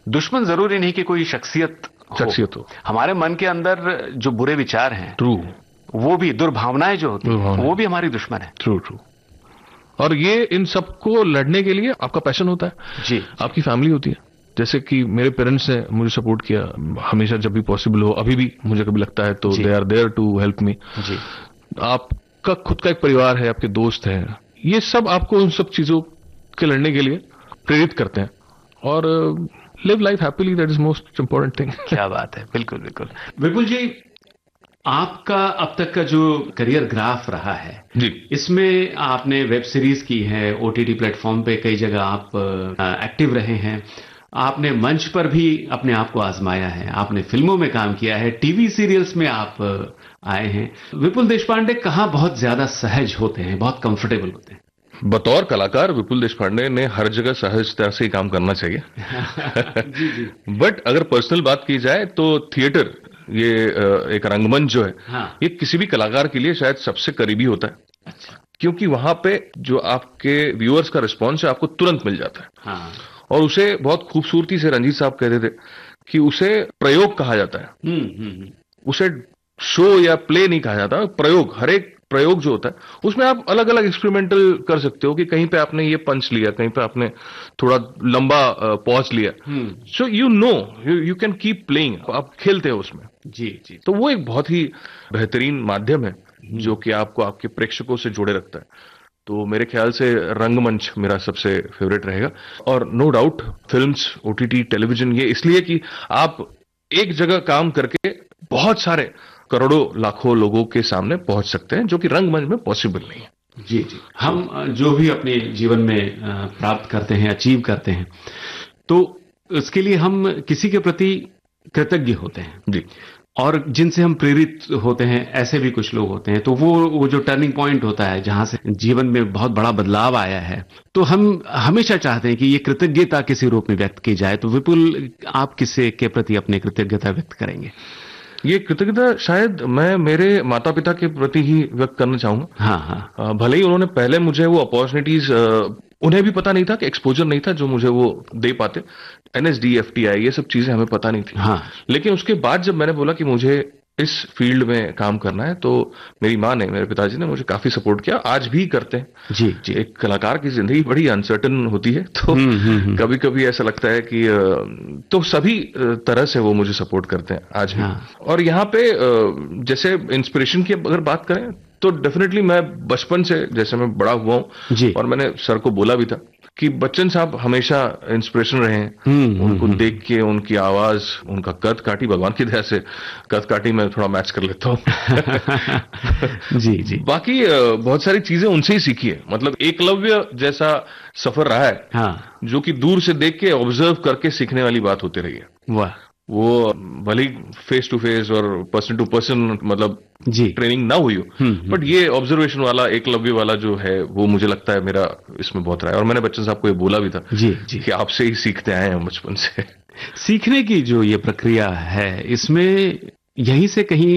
दुश्मन जरूरी नहीं कि कोई शख्सियत हो। हमारे मन के अंदर जो बुरे विचार हैं, ट्रू, वो भी दुर्भावनाएं जो होती हैं, वो भी हमारी दुश्मन है। True true. और ये इन सबको लड़ने के लिए आपका पैशन होता है जी, आपकी फैमिली होती है। जैसे कि मेरे पेरेंट्स ने मुझे सपोर्ट किया हमेशा, जब भी पॉसिबल हो, अभी भी मुझे कभी लगता है तो they are there to help me. जी, आपका खुद का एक परिवार है, आपके दोस्त हैं, ये सब आपको उन सब चीजों के लड़ने के लिए प्रेरित करते हैं। और live life happily, that is most important thing. क्या बात है, बिल्कुल बिल्कुल। विपुल जी, आपका अब तक का जो करियर ग्राफ रहा है जी, इसमें आपने वेब सीरीज की है, ओटीटी प्लेटफॉर्म पे कई जगह आप एक्टिव रहे हैं, आपने मंच पर भी अपने आप को आजमाया है, आपने फिल्मों में काम किया है, टीवी सीरियल्स में आप आए हैं। विपुल देशपांडे कहाँ बहुत ज्यादा सहज होते हैं, बहुत कंफर्टेबल होते हैं? बतौर कलाकार विपुल देशपांडे ने हर जगह सहजता से ही काम करना चाहिए। जी जी। बट अगर पर्सनल बात की जाए तो थिएटर, ये एक रंगमंच जो है, हाँ। ये किसी भी कलाकार के लिए शायद सबसे करीबी होता है। अच्छा। क्योंकि वहां पे जो आपके व्यूअर्स का रिस्पॉन्स है आपको तुरंत मिल जाता है। हाँ। और उसे बहुत खूबसूरती से रंजीत साहब कहते थे कि उसे प्रयोग कहा जाता है। उसे शो या प्ले नहीं कहा जाता, प्रयोग। हर एक प्रयोग जो होता है उसमें आप अलग अलग एक्सपेरिमेंटल कर सकते हो कि कहीं पे आपने ये पंच लिया, कहीं पे आपने थोड़ा लंबा पॉज लिया, so you can keep playing, आप खेलते हो उसमें। जी जी। तो वो एक बहुत ही बेहतरीन माध्यम है जो कि आपको आपके प्रेक्षकों से जोड़े रखता है। तो मेरे ख्याल से रंगमंच मेरा सबसे फेवरेट रहेगा। और no doubt films, OTT, television, ये इसलिए कि आप एक जगह काम करके बहुत सारे करोड़ों लाखों लोगों के सामने पहुंच सकते हैं, जो कि रंगमंच में पॉसिबल नहीं है। जी जी। हम जो भी अपने जीवन में प्राप्त करते हैं, अचीव करते हैं, तो उसके लिए हम किसी के प्रति कृतज्ञ होते हैं जी। और जिनसे हम प्रेरित होते हैं, ऐसे भी कुछ लोग होते हैं। तो वो जो टर्निंग पॉइंट होता है जहां से जीवन में बहुत बड़ा बदलाव आया है, तो हम हमेशा चाहते हैं कि ये कृतज्ञता किसी रूप में व्यक्त की जाए। तो विपुल, आप किससे के प्रति अपनी कृतज्ञता व्यक्त करेंगे? ये कृतज्ञता शायद मैं मेरे माता पिता के प्रति ही व्यक्त करना चाहूंगा। हाँ हाँ। भले ही उन्होंने पहले मुझे वो अपॉर्चुनिटीज, उन्हें भी पता नहीं था कि एक्सपोजर नहीं था जो मुझे वो दे पाते, एनएसडी, एफटीआई, ये सब चीजें हमें पता नहीं थी। हाँ। लेकिन उसके बाद जब मैंने बोला कि मुझे इस फील्ड में काम करना है, तो मेरी माँ ने, मेरे पिताजी ने मुझे काफी सपोर्ट किया, आज भी करते हैं। जी जी। एक कलाकार की जिंदगी बड़ी अनसर्टन होती है, तो कभी कभी ऐसा लगता है कि तो सभी तरह से वो मुझे सपोर्ट करते हैं आज भी। हाँ। और यहाँ पे जैसे इंस्पिरेशन की अगर बात करें तो डेफिनेटली मैं बचपन से, जैसे मैं बड़ा हुआ हूँ, और मैंने सर को बोला भी था कि बच्चन साहब हमेशा इंस्पिरेशन रहे हैं। उनको देख के, उनकी आवाज, उनका कद काठी, भगवान की दया से कद काठी मैं थोड़ा मैच कर लेता हूँ। जी जी। बाकी बहुत सारी चीजें उनसे ही सीखी है। मतलब एकलव्य जैसा सफर रहा है। हाँ। जो कि दूर से देख के, ऑब्जर्व करके सीखने वाली बात होती रही है। वाह। वो भले फेस टू फेस और पर्सन टू पर्सन मतलब जी ट्रेनिंग ना हुई हो, बट ये ऑब्जर्वेशन वाला, एकलव्य वाला जो है, वो मुझे लगता है मेरा इसमें बहुत रहा है। और मैंने बच्चन साहब को ये बोला भी था जी जी कि आपसे ही सीखते आए हैं बचपन से। सीखने की जो ये प्रक्रिया है, इसमें यहीं से कहीं